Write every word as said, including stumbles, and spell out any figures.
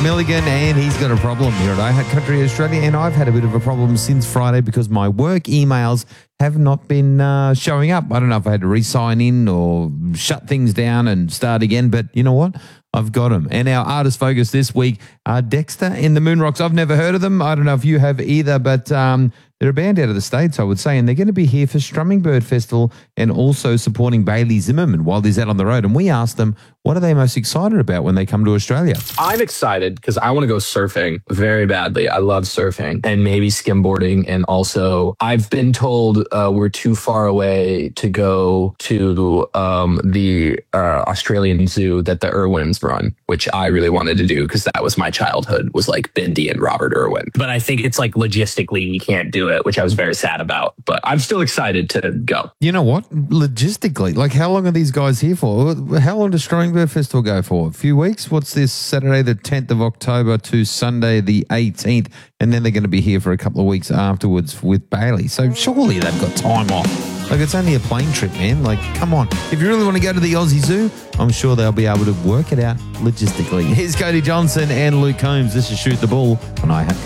Milligan, and he's got a problem here at iHeart Country Australia, and I've had a bit of a problem since Friday because my work emails have not been uh, showing up. I don't know if I had to re-sign in or shut things down and start again, but you know what? I've got them. And our artist focus this week are Dexter and the Moonrocks. I've never heard of them. I don't know if you have either, but um, they're a band out of the States, I would say, and they're going to be here for Strumming Bird Festival and also supporting Bailey Zimmerman while he's out on the road. And we asked them, what are they most excited about when they come to Australia? I'm excited because I want to go surfing very badly. I love surfing and maybe skimboarding. And also, I've been told uh, we're too far away to go to um, the uh, Australian zoo that the Irwins run, which I really wanted to do because that was my childhood, was like Bindi and Robert Irwin. But I think it's like logistically we can't do it, which I was very sad about. But I'm still excited to go. You know what? Logistically, like how long are these guys here for? How long does Strumming Bird Festival go for? A few weeks? What's this, Saturday the tenth of October to Sunday the eighteenth? And then they're going to be here for a couple of weeks afterwards with Bailey. So surely they've got time off. Like, it's only a plane trip, man. Like, come on. If you really want to go to the Aussie Zoo, I'm sure they'll be able to work it out logistically. Here's Cody Johnson and Luke Combs. This is Shoot the Bull on iHeart.